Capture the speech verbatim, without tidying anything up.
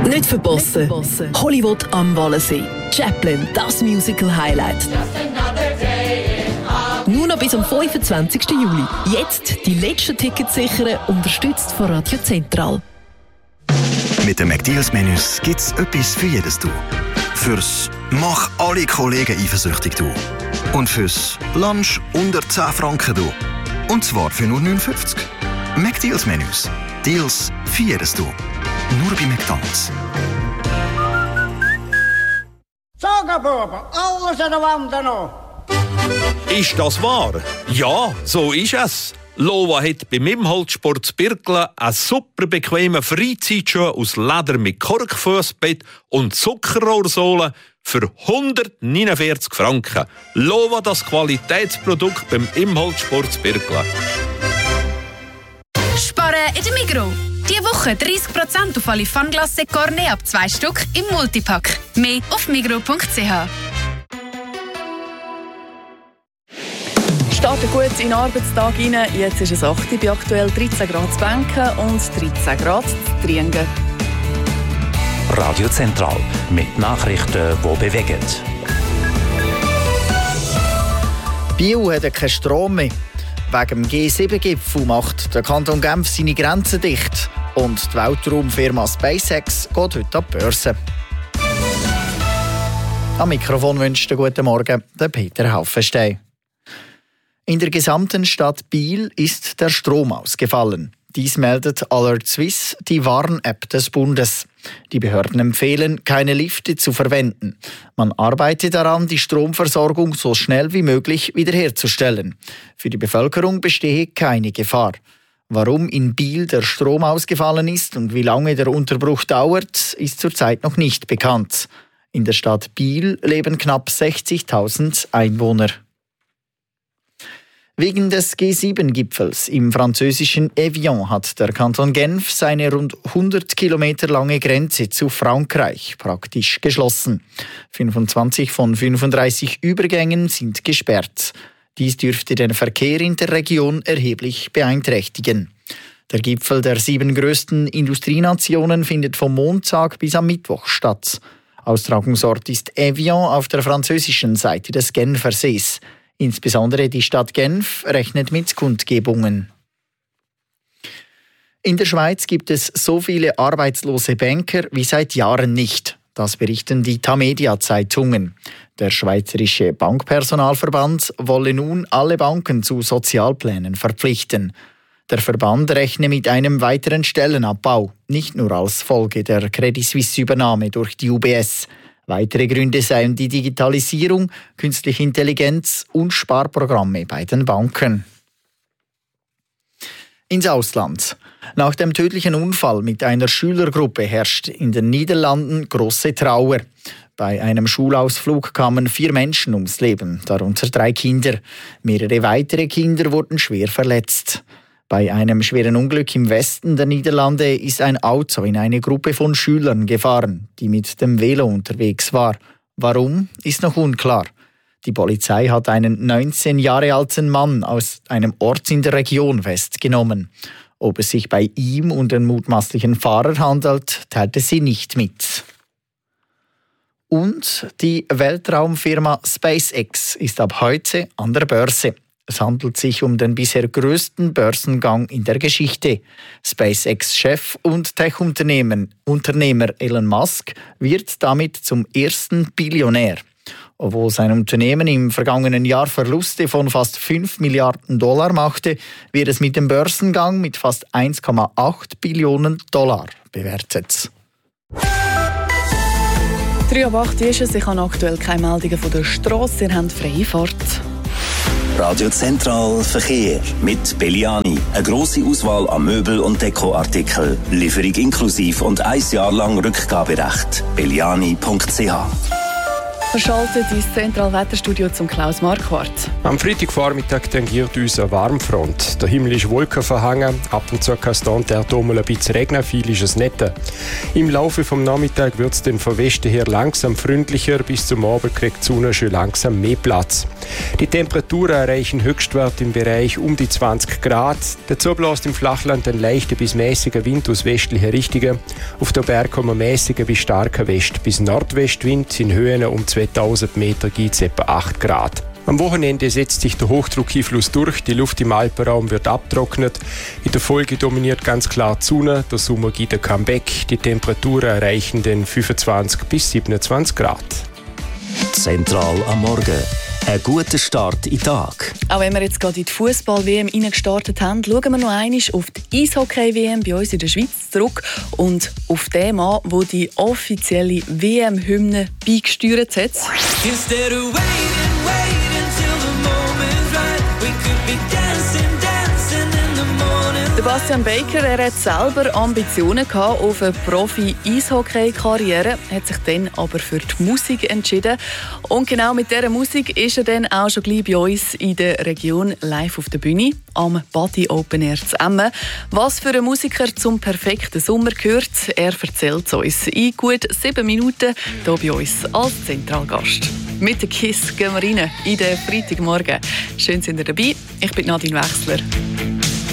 Nicht verpassen. Hollywood am Wallensee. Chaplin, das Musical-Highlight. Nur noch bis am fünfundzwanzigsten Juli. Jetzt die letzten Tickets sichern, unterstützt von Radio Zentral. Mit den McDeals-Menüs gibt es etwas für jedes Du. Fürs «Mach alle Kollegen eifersüchtig» Du. Und fürs «Lunch unter zehn Franken» Du. Und zwar für nur neun fünfzig. McDeals-Menüs. Deals für jedes Du. Nur bei McDonald's. Sag Bub, alles an der Wand noch. Ist das wahr? Ja, so ist es. Lova hat beim Imholtsport Birkle einen super bequemen Freizeitschuh aus Leder mit Korkfussbett und Zuckerrohrsohle für hundertneunundvierzig Franken. Lova, das Qualitätsprodukt beim Imholtsport Birkle. Sparen in der Migros. Diese Woche dreißig Prozent auf alle Fanglasse Cornet ab zwei Stück im Multipack. Mehr auf migros punkt c h. Starten gut in den Arbeitstag rein. Jetzt ist es acht Uhr, bei aktuell dreizehn Grad zu Benken und dreizehn Grad zu Triengen. Radio Zentral mit Nachrichten, die bewegen. Biel hat keinen Strom mehr. Wegen dem G sieben Gipfel macht der Kanton Genf seine Grenzen dicht. Und die Weltraumfirma SpaceX geht heute an die Börse. Am Mikrofon wünscht einen guten Morgen der Peter Haufenstein. In der gesamten Stadt Biel ist der Strom ausgefallen. Dies meldet Alert Swiss, die Warn-App des Bundes. Die Behörden empfehlen, keine Lifte zu verwenden. Man arbeitet daran, die Stromversorgung so schnell wie möglich wiederherzustellen. Für die Bevölkerung bestehe keine Gefahr. Warum in Biel der Strom ausgefallen ist und wie lange der Unterbruch dauert, ist zurzeit noch nicht bekannt. In der Stadt Biel leben knapp sechzigtausend Einwohner. Wegen des G sieben Gipfels im französischen Evian hat der Kanton Genf seine rund hundert Kilometer lange Grenze zu Frankreich praktisch geschlossen. fünfundzwanzig von fünfunddreißig Übergängen sind gesperrt. Dies dürfte den Verkehr in der Region erheblich beeinträchtigen. Der Gipfel der sieben größten Industrienationen findet vom Montag bis am Mittwoch statt. Austragungsort ist Evian auf der französischen Seite des Genfersees. Insbesondere die Stadt Genf rechnet mit Kundgebungen. In der Schweiz gibt es so viele arbeitslose Banker wie seit Jahren nicht. Das berichten die Tamedia-Zeitungen. Der Schweizerische Bankpersonalverband wolle nun alle Banken zu Sozialplänen verpflichten. Der Verband rechne mit einem weiteren Stellenabbau, nicht nur als Folge der Credit Suisse-Übernahme durch die U B S. Weitere Gründe seien die Digitalisierung, künstliche Intelligenz und Sparprogramme bei den Banken. Ins Ausland. Nach dem tödlichen Unfall mit einer Schülergruppe herrscht in den Niederlanden große Trauer. Bei einem Schulausflug kamen vier Menschen ums Leben, darunter drei Kinder. Mehrere weitere Kinder wurden schwer verletzt. Bei einem schweren Unglück im Westen der Niederlande ist ein Auto in eine Gruppe von Schülern gefahren, die mit dem Velo unterwegs war. Warum, ist noch unklar. Die Polizei hat einen neunzehn Jahre alten Mann aus einem Ort in der Region festgenommen. Ob es sich bei ihm und den mutmaßlichen Fahrer handelt, teilte sie nicht mit. Und die Weltraumfirma SpaceX ist ab heute an der Börse. Es handelt sich um den bisher größten Börsengang in der Geschichte. SpaceX-Chef und Tech-Unternehmer Unternehmer Elon Musk wird damit zum ersten Billionär. Obwohl sein Unternehmen im vergangenen Jahr Verluste von fast fünf Milliarden Dollar machte, wird es mit dem Börsengang mit fast eins Komma acht Billionen Dollar bewertet. drei Uhr acht ist es. Ich habe aktuell keine Meldungen von der Strasse. Ihr habt freie Fahrt. Radio Zentral Verkehr mit Belliani. Eine grosse Auswahl an Möbel- und Dekoartikeln. Lieferung inklusiv und ein Jahr lang Rückgaberecht. belliani punkt c h. verschaltet ins Zentralwetterstudio zum Klaus Marquardt. Am Freitagvormittag tangiert uns eine Warmfront. Der Himmel ist wolkenverhangen, ab und zu kann es da und dort ein bisschen regnen, viel ist es nicht. Im Laufe des Nachmittags wird es dann von Westen her langsam freundlicher, bis zum Abend kriegt die Sonne schon langsam mehr Platz. Die Temperaturen erreichen Höchstwert im Bereich um die zwanzig Grad. Dazu bläst im Flachland ein leichter bis mäßiger Wind aus westlicher Richtung. Auf der Berg kommen mäßiger bis starker West- bis Nordwestwind. In Höhen um zweitausend Meter gibt es etwa acht Grad. Am Wochenende setzt sich der Hochdruckeinfluss durch, die Luft im Alpenraum wird abtrocknet. In der Folge dominiert ganz klar die Sonne, der Sommer gibt ein Comeback. Die Temperaturen erreichen den fünfundzwanzig bis siebenundzwanzig Grad. Zentral am Morgen. Ein guter Start in den Tag. Auch wenn wir jetzt gerade in die Fußball-W M gestartet haben, schauen wir noch einmal auf die Eishockey-W M bei uns in der Schweiz zurück und auf den Mann, der die offizielle W M-Hymne beigesteuert hat. Sebastian Baker, er hat selber Ambitionen gehabt auf eine Profi-Eishockey-Karriere, hat sich dann aber für die Musik entschieden. Und genau mit dieser Musik ist er dann auch schon gleich bei uns in der Region live auf der Bühne am Body Open Air zu Emmen. Was für ein Musiker zum perfekten Sommer gehört, er erzählt es uns in gut sieben Minuten hier bei uns als Zentralgast. Mit dem Kiss gehen wir rein in den Freitagmorgen. Schön, sind ihr dabei. Ich bin Nadine Wechsler.